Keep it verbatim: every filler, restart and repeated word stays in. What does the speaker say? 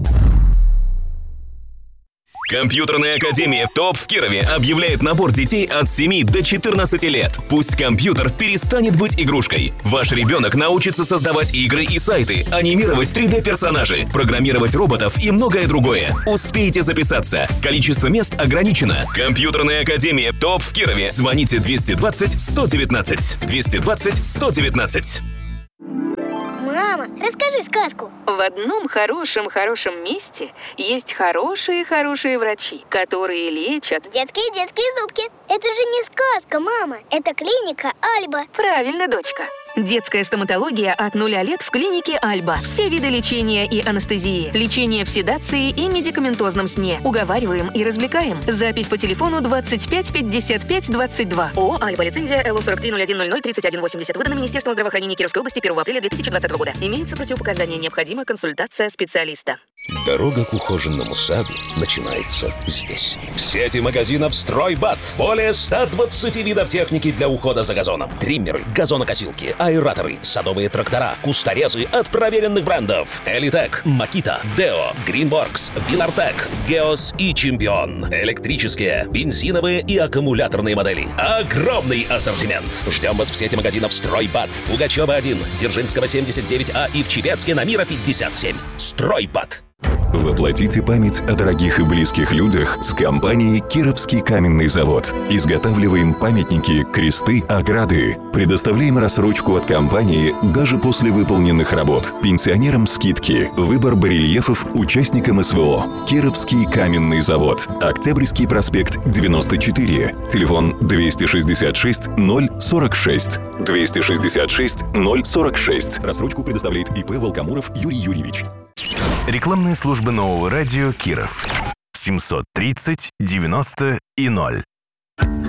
Компьютерная академия «Топ» в Кирове объявляет набор детей от семи до четырнадцати лет. Пусть компьютер перестанет быть игрушкой. Ваш ребенок научится создавать игры и сайты, анимировать три дэ-персонажи, программировать роботов и многое другое. Успейте записаться. Количество мест ограничено. Компьютерная академия «Топ» в Кирове. Звоните двести двадцать сто девятнадцать. двести двадцать сто девятнадцать. Мама, расскажи сказку. В одном хорошем-хорошем месте есть хорошие-хорошие врачи, которые лечат... Детские-детские зубки. Это же не сказка, мама. Это клиника Альба. Правильно, дочка. Детская стоматология от нуля лет в клинике Альба. Все виды лечения и анестезии. Лечение в седации и медикаментозном сне. Уговариваем и развлекаем. Запись по телефону двадцать пять пятьдесят пять двадцать два. ООО «Альба». Лицензия эл о сорок три ноль один ноль ноль тридцать один восемьдесят. Выдана Министерством здравоохранения Кировской области первого апреля две тысячи двадцатого года. Имеются противопоказания. Необходима консультация специалиста. Дорога к ухоженному саду начинается здесь. В сети магазинов «Стройбат» более ста двадцати видов техники для ухода за газоном. Триммеры, газонокосилки, аэраторы, садовые трактора, кусторезы от проверенных брендов. Элитек, Макита, Део, Гринворкс, Вилартек, Геос и Чемпион. Электрические, бензиновые и аккумуляторные модели. Огромный ассортимент. Ждем вас в сети магазинов «Стройбат». Пугачева один, Дзержинского семьдесят девять А и в Чепецке на Мира пятьдесят семь. «Стройбат». Воплотите память о дорогих и близких людях с компанией «Кировский каменный завод». Изготавливаем памятники, кресты, ограды. Предоставляем рассрочку от компании даже после выполненных работ. Пенсионерам скидки. Выбор барельефов участникам эс вэ о. «Кировский каменный завод». Октябрьский проспект, девяносто четыре. Телефон двести шестьдесят шесть ноль сорок шесть. двести шестьдесят шесть ноль сорок шесть. Рассрочку предоставляет и пэ Волкомуров Юрий Юрьевич. Рекламные службы нового радио Киров. семьсот тридцать девяносто и ноль.